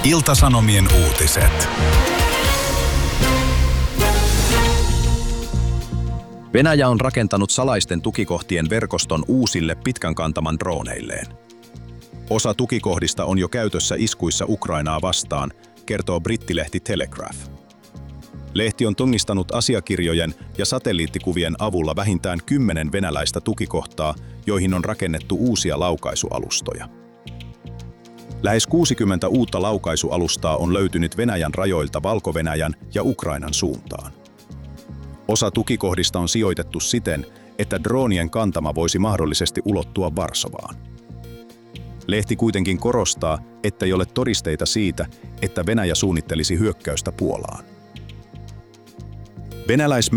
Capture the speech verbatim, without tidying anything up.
Ilta-Sanomien uutiset. Venäjä on rakentanut salaisten tukikohtien verkoston uusille pitkän kantaman droneilleen. Osa tukikohdista on jo käytössä iskuissa Ukrainaa vastaan, kertoo brittilehti Telegraph. Lehti on tunnistanut asiakirjojen ja satelliittikuvien avulla vähintään kymmenen venäläistä tukikohtaa, joihin on rakennettu uusia laukaisualustoja. Lähes kuusikymmentä uutta laukaisualustaa on löytynyt Venäjän rajoilta Valko-Venäjän ja Ukrainan suuntaan. Osa tukikohdista on sijoitettu siten, että droonien kantama voisi mahdollisesti ulottua Varsovaan. Lehti kuitenkin korostaa, että ei ole todisteita siitä, että Venäjä suunnittelisi hyökkäystä Puolaan. Venäläismediat